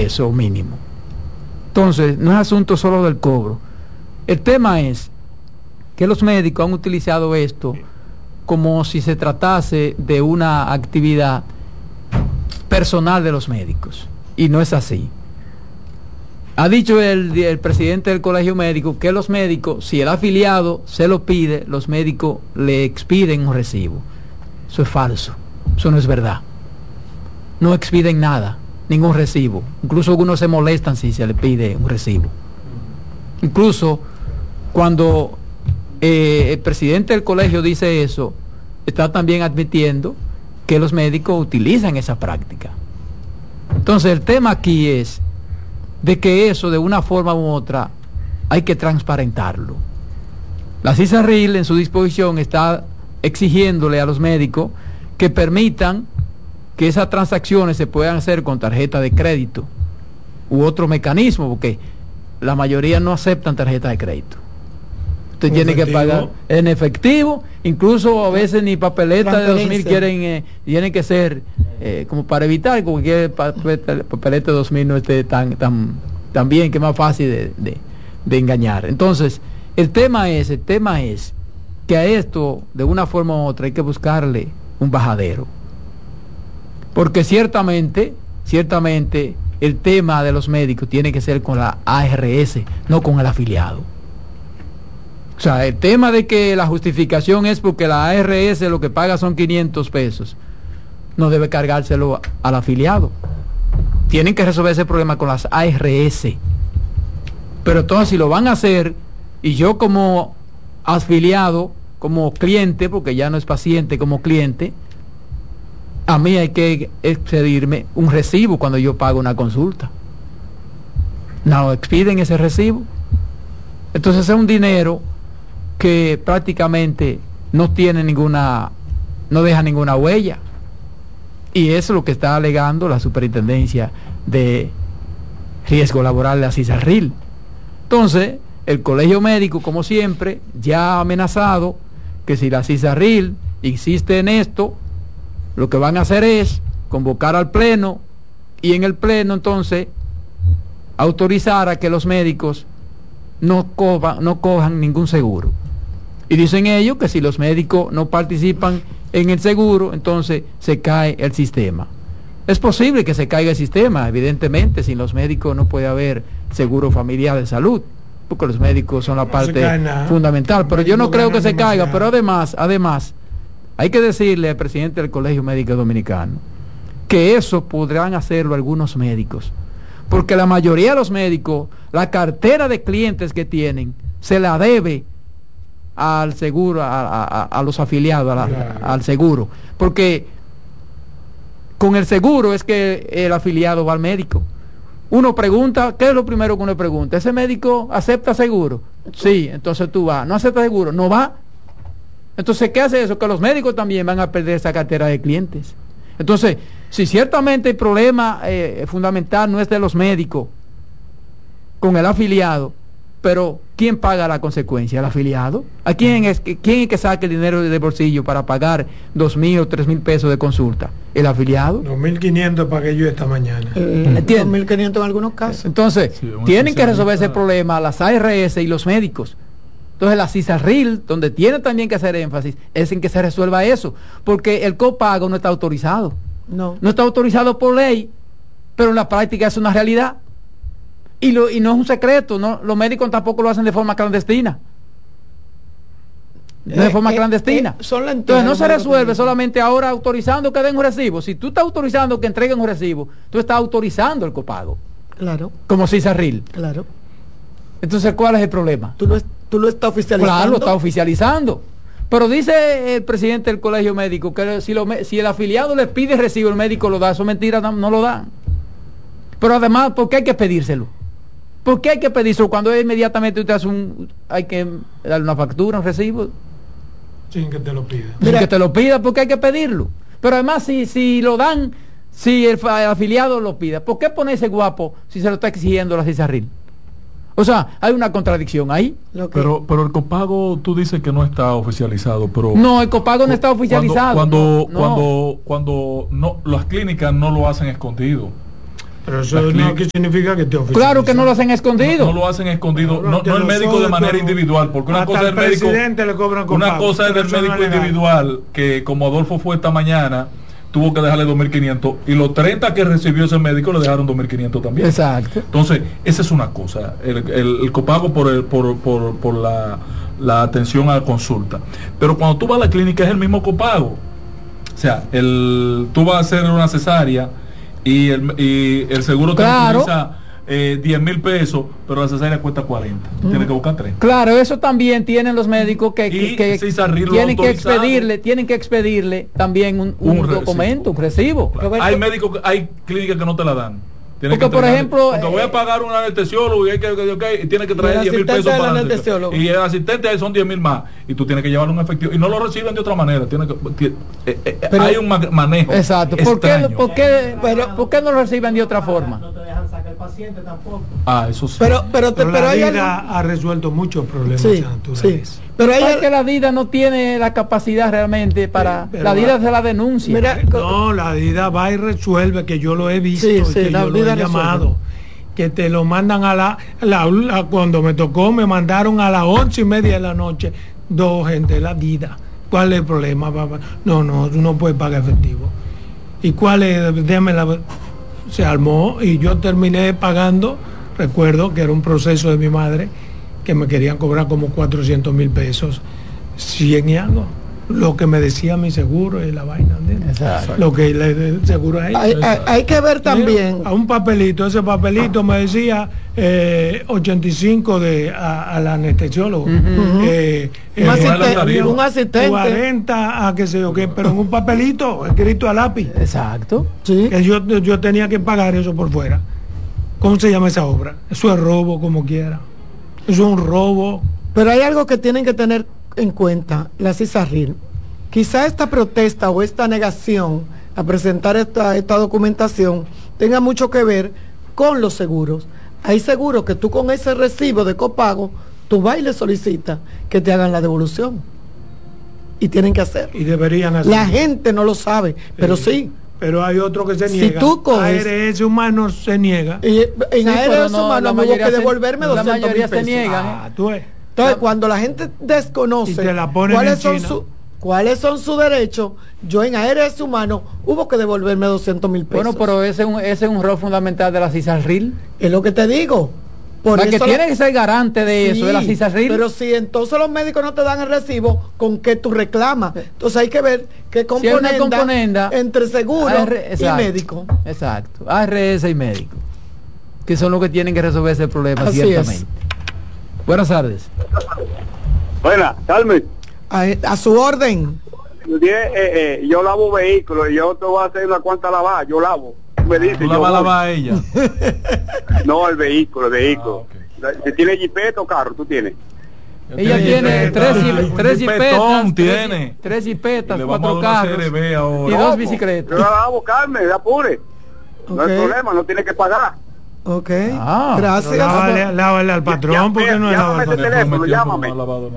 pesos mínimo. Entonces, no es asunto solo del cobro. El tema es que los médicos han utilizado esto como si se tratase de una actividad personal de los médicos, y no es así. Ha dicho el presidente del colegio médico que los médicos, si el afiliado se lo pide, los médicos le expiden un recibo. Eso es falso, eso no es verdad. No expiden nada, ningún recibo. Incluso algunos se molestan si se le pide un recibo. Incluso cuando el presidente del colegio dice eso, está también admitiendo que los médicos utilizan esa práctica. Entonces el tema aquí es de que eso, de una forma u otra, hay que transparentarlo. La CISARRIL en su disposición está exigiéndole a los médicos que permitan que esas transacciones se puedan hacer con tarjeta de crédito u otro mecanismo, porque la mayoría no aceptan tarjeta de crédito. Usted tiene que pagar en efectivo, incluso a veces ni papeleta de 2000 quieren, tienen que ser como para evitar que cualquier papeleta de 2000 no esté tan bien, que es más fácil de engañar. Entonces, el tema es que a esto, de una forma u otra, hay que buscarle un bajadero. Porque ciertamente, el tema de los médicos tiene que ser con la ARS, no con el afiliado. O sea, el tema de que la justificación es porque la ARS lo que paga son 500 pesos, no debe cargárselo al afiliado. Tienen que resolver ese problema con las ARS. Pero entonces, si lo van a hacer, y yo como afiliado, como cliente, porque ya no es paciente, como cliente, a mí hay que expedirme un recibo cuando yo pago una consulta. No expiden ese recibo. Entonces es un dinero que prácticamente no deja ninguna huella. Y eso es lo que está alegando la Superintendencia de Riesgo Laboral de la CISARRIL. Entonces, el Colegio Médico, como siempre, ya ha amenazado que si la CISARRIL insiste en esto, lo que van a hacer es convocar al pleno, y en el pleno entonces autorizar a que los médicos no cojan ningún seguro. Y dicen ellos que si los médicos no participan en el seguro, entonces se cae el sistema. Es posible que se caiga el sistema, evidentemente, sin los médicos no puede haber seguro familiar de salud, porque los médicos son la parte fundamental, pero yo no creo que se caiga. Pero además, hay que decirle al presidente del Colegio Médico Dominicano que eso podrán hacerlo algunos médicos, porque la mayoría de los médicos, la cartera de clientes que tienen, se la debe al seguro, a los afiliados, al seguro, porque con el seguro es que el afiliado va al médico. Uno pregunta, ¿qué es lo primero que uno pregunta? ¿Ese médico acepta seguro? Sí, entonces tú vas. ¿No acepta seguro? No va. Entonces, ¿qué hace eso? Que los médicos también van a perder esa cartera de clientes. Entonces, si ciertamente el problema fundamental no es de los médicos con el afiliado, pero ¿quién paga la consecuencia? ¿El afiliado? ¿A quién es que saque el dinero del bolsillo para pagar 2.000 o 3.000 pesos de consulta? ¿El afiliado? 2.500 pagué yo esta mañana. 2.500 en algunos casos. Entonces, sí, tienen que resolver ese problema las ARS y los médicos. Entonces la CISARRIL, donde tiene también que hacer énfasis, es en que se resuelva eso, porque el copago no está autorizado. No está autorizado por ley, pero en la práctica es una realidad. Y no es un secreto, no, los médicos tampoco lo hacen de forma clandestina. De forma clandestina. Entonces no se resuelve solamente ahora autorizando que den un recibo. Si tú estás autorizando que entreguen un recibo, tú estás autorizando el copago. Claro. Como CISARRIL. Claro. Entonces, ¿cuál es el problema? Tú lo estás oficializando. Claro, lo está oficializando. Pero dice el presidente del colegio médico que si el afiliado le pide recibo, el médico lo da. Eso es mentira, no lo dan. Pero además, ¿por qué hay que pedírselo? ¿Por qué hay que pedírselo cuando inmediatamente usted hace hay que darle una factura, un recibo? Sin que te lo pida. Sin que te lo pida, porque hay que pedirlo. Pero además, si lo dan, si el afiliado lo pida, ¿por qué ponerse guapo si se lo está exigiendo la CISARRIL? O sea, hay una contradicción ahí. Pero el copago, tú dices que no está oficializado, pero... No, el copago no está oficializado. Cuando no, las clínicas no lo hacen escondido. Pero eso no significa que te oficializan. Claro que no lo hacen escondido. No lo hacen escondido. No el médico de manera individual, porque una cosa es el médico. Le cobran con Una pago, cosa es del médico individual, que como Adolfo fue esta mañana, tuvo que dejarle 2.500 y los 30 que recibió ese médico le dejaron 2.500 también. Exacto. Entonces, esa es una cosa, el copago por la atención a la consulta. Pero cuando tú vas a la clínica es el mismo copago. O sea, tú vas a hacer una cesárea y el seguro te utiliza 10.000 pesos, pero la cesárea cuesta 40. Tienes que buscar 30. Claro, eso también tienen los médicos que tienen que expedirle también un documento, un recibo. Claro. Hay clínicas que no te la dan. Porque, por ejemplo, porque voy a pagar un anestesiólogo y tiene que traer 10.000 pesos para el anestesiólogo. Y el asistente ahí son 10.000 más. Y tú tienes que llevarlo un efectivo. Y no lo reciben de otra manera. Hay un manejo. Exacto. ¿Por qué no lo reciben de otra forma? No te dejan sacar el paciente tampoco. Eso sí. Pero la vida ha resuelto muchos problemas naturales. Sí. Pero es que la DIDA no tiene la capacidad realmente para... la DIDA se la denuncia. Mira, no, la DIDA va y resuelve, que yo lo he visto, que yo lo he llamado, que te lo mandan cuando me tocó, me mandaron a las 11:30 de la noche, 2 gente, la DIDA. ¿Cuál es el problema, papá? No, tú no puedes pagar efectivo. ¿Y cuál es? Se armó y yo terminé pagando, recuerdo que era un proceso de mi madre, que me querían cobrar como 400.000 pesos, 100 y algo, lo que me decía mi seguro y la vaina, exacto. Lo que le seguro a ella. Hay que ver también a un papelito, ese papelito me decía 85 al anestesiólogo, un asistente 40 a qué sé yo qué, pero en un papelito escrito a lápiz. Exacto. Sí. Que yo tenía que pagar eso por fuera. ¿Cómo se llama esa obra? Eso es robo, como quiera. Eso es un robo. Pero hay algo que tienen que tener en cuenta, la CISARRIL. Quizá esta protesta o esta negación a presentar esta documentación tenga mucho que ver con los seguros. Hay seguros que tú con ese recibo de copago, tú vas y le solicitas que te hagan la devolución. Y tienen que hacer. Y deberían hacer. La gente no lo sabe, pero sí. Pero hay otro que se niega. Si tú coges, ARS humano se niega. Y en ARS humano me hubo que devolverme 200.000 pesos. La mayoría se niegan. Entonces, cuando la gente desconoce cuáles son sus derechos, yo en ARS humano hubo que devolverme 200.000 pesos. Bueno, pero ese es un rol fundamental de la CISARRIL. Es lo que te digo. Porque tiene que ser garante de eso, de la CISARRIL. Pero si entonces los médicos no te dan el recibo, ¿con qué tú reclamas? Entonces hay que ver qué componenda entre seguro y médico. Exacto, ARS y médico, que son los que tienen que resolver ese problema. Así ciertamente es. Buenas tardes. Buenas, Carmen. A su orden. Yo lavo vehículos y yo te voy a hacer una cuanta lavada, yo lavo. Me dice, ¿tú la vas a lavar a ella? No, el vehículo. Okay. ¿Tiene jipeta o carro? ¿Tú tienes? Ella tiene tres jipetas, tiene 3 jipetas, 4 carros y 2 bicicletas. Yo la lavo, Carmen, de apure. No hay problema, no tiene que pagar. Ok, gracias. Lávale al patrón, porque no es llámame ese teléfono, llámame.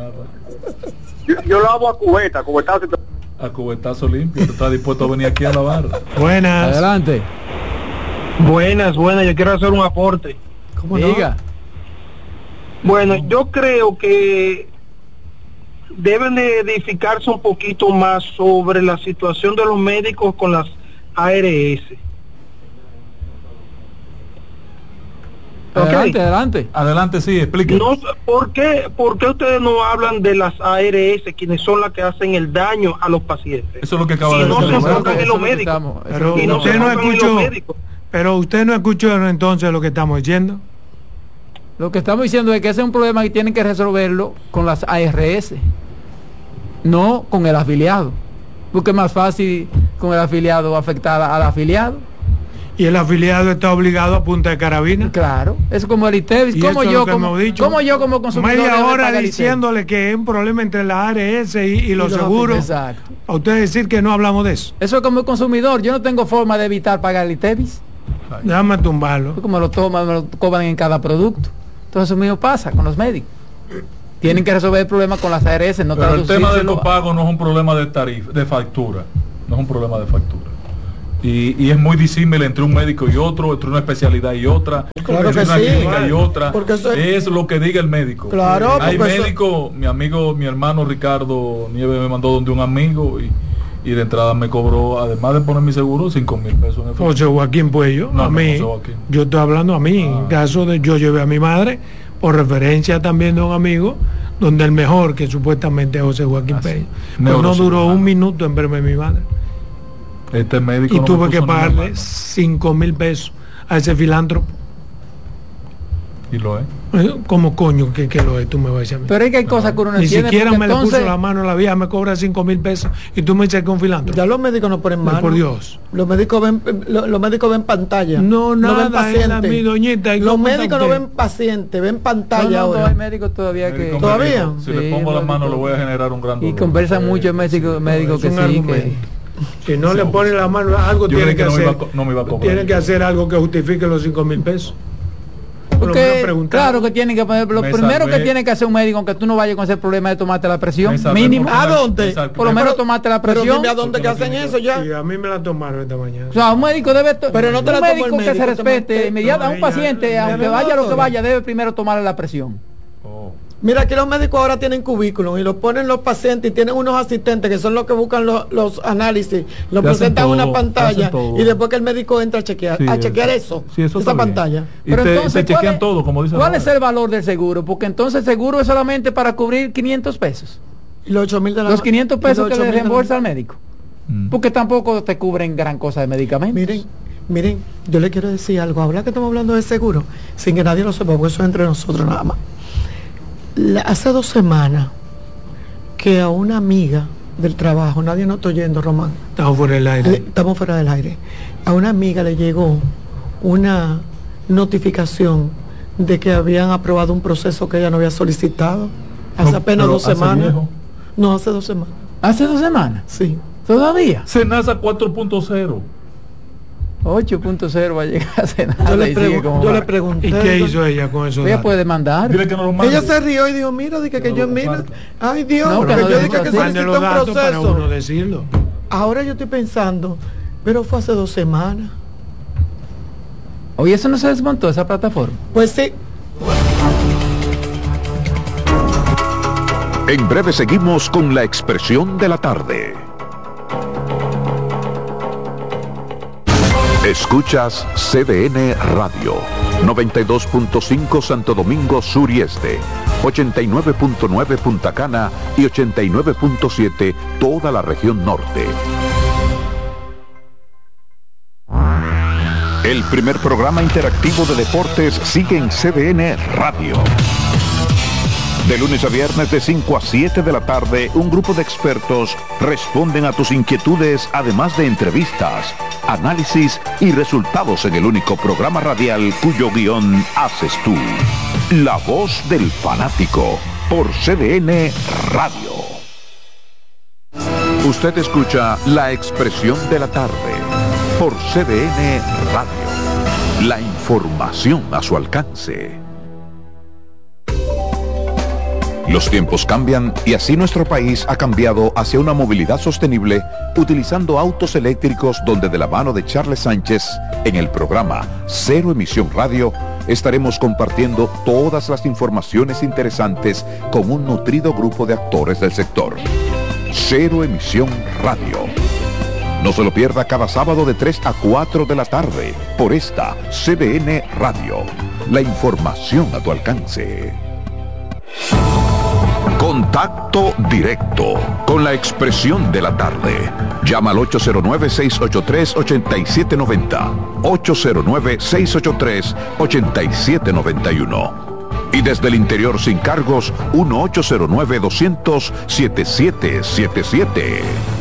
Yo lavo a cubetazo. A cubetazo limpio, está dispuesto a venir aquí a lavar. Buenas. Adelante. Buenas, yo quiero hacer un aporte. ¿Cómo diga? Bueno, yo creo que deben de edificarse un poquito más sobre la situación de los médicos con las ARS. Adelante, sí, explique. No, ¿por qué ustedes no hablan de las ARS, quienes son las que hacen el daño a los pacientes? Eso es lo que acaba de decir. No se enfocan en los médicos. Pero usted no escuchó entonces lo que estamos diciendo. Lo que estamos diciendo es que ese es un problema que tienen que resolverlo con las ARS, no con el afiliado, porque es más fácil con el afiliado afectar al afiliado. Y el afiliado está obligado a punta de carabina. Claro, es como el ITEVIS. Como yo como consumidor media hora diciéndole que es un problema entre la ARS y los seguros. Exacto. A usted decir que no hablamos de eso. Eso es como el consumidor. Yo no tengo forma de evitar pagar el ITEVIS. Déjame tumbarlo. Como me lo cobran en cada producto. Entonces eso mismo pasa con los médicos. Tienen que resolver el problema con las ARS. Pero el tema del copago no es un problema de tarifa, de factura. No es un problema de factura. Y es muy disímil entre un médico y otro, entre una especialidad y otra, claro entre que una sí, clínica y otra. Es lo que diga el médico. Claro, hay médico, mi hermano Ricardo Nieves me mandó donde un amigo y de entrada me cobró, además de poner mi seguro, 5,000 pesos en el José Joaquín Puello, no, a mí, yo estoy hablando a mí, en caso de yo llevé a mi madre, por referencia también de un amigo, donde el mejor, que supuestamente es José Joaquín Puello, pero no duró un minuto en verme mi madre. Este médico y tuve que pagarle 5,000 pesos a ese filántropo. Y lo es. ¿Cómo coño que lo es? Tú me vas a decir a mí. Pero es que hay cosas que uno no entiende. Ni siquiera me entonces... le puso la mano a la vieja, me cobra 5,000 pesos y tú me dices que un filántropo. Ya los médicos no ponen mano. Por Dios. Los médicos ven pantalla. No, ven paciente. Mi doñita. Los médicos no ven paciente, ven pantalla. No, hay médicos todavía que... ¿Todavía? Si le pongo la mano le voy a generar un gran dolor. Y conversan mucho médicos que sí, que... Si no le pone la mano, algo tiene que hacer. No me iba a cobrar. Tiene que hacer algo que justifique los 5,000 pesos. Porque, claro que tienen que poner, lo primero que tiene que hacer un médico, aunque tú no vayas con ese problema de tomarte la presión, mínimo. ¿A dónde? Por lo menos tomarte la presión. Pero dime a dónde que hacen eso ya. Sí, a mí me la tomaron esta mañana. O sea, un médico debe, pero no te un la médico toma el que se médico, respete inmediatamente a un paciente, aunque vaya lo que vaya, debe primero tomarle la presión. Mira que los médicos ahora tienen cubículos y los ponen los pacientes y tienen unos asistentes que son los que buscan los análisis, los presentan en una pantalla y después que el médico entra a chequear, eso esa pantalla. Pero entonces chequean todo, como dice. ¿Cuál es el valor del seguro? Porque entonces el seguro es solamente para cubrir 500 pesos. Y los 8,000 de la los 500 pesos que le reembolsa al médico. Porque tampoco te cubren gran cosa de medicamentos. Miren, yo le quiero decir algo. Habla que estamos hablando de seguro, sin que nadie lo sepa, porque eso es entre nosotros nada más. Hace 2 semanas que a una amiga del trabajo, nadie nos está oyendo, Román. Estamos fuera del aire. Estamos fuera del aire. A una amiga le llegó una notificación de que habían aprobado un proceso que ella no había solicitado. Hace apenas 2 semanas. No, hace 2 semanas. ¿Hace 2 semanas? Sí. ¿Todavía? Senasa 4.0. 8.0 va a llegar a Senasa. Yo le pregunté. ¿Y qué hizo ella con eso? Ella puede demandar. Ella se rió y dijo, mira, dije que yo mira. Ay Dios, no, que yo dije que solicitó un proceso. Para uno decirlo. Ahora yo estoy pensando, pero fue hace 2 semanas. Oye, ¿eso no se desmontó esa plataforma? Pues sí. En breve seguimos con la expresión de la tarde. Escuchas CDN Radio, 92.5 Santo Domingo Sur y Este, 89.9 Punta Cana y 89.7 toda la región norte. El primer programa interactivo de deportes sigue en CDN Radio. De lunes a viernes de 5 a 7 de la tarde, un grupo de expertos responden a tus inquietudes, además de entrevistas, análisis y resultados en el único programa radial cuyo guión haces tú. La voz del fanático, por CDN Radio. Usted escucha La Expresión de la Tarde, por CDN Radio. La información a su alcance. Los tiempos cambian y así nuestro país ha cambiado hacia una movilidad sostenible utilizando autos eléctricos, donde de la mano de Charles Sánchez en el programa Cero Emisión Radio estaremos compartiendo todas las informaciones interesantes con un nutrido grupo de actores del sector. Cero Emisión Radio. No se lo pierda cada sábado de 3 a 4 de la tarde por esta CDN Radio. La información a tu alcance. Contacto directo con la expresión de la tarde. Llama al 809-683-8790, 809-683-8791. Y desde el interior sin cargos, 1-809-200-7777.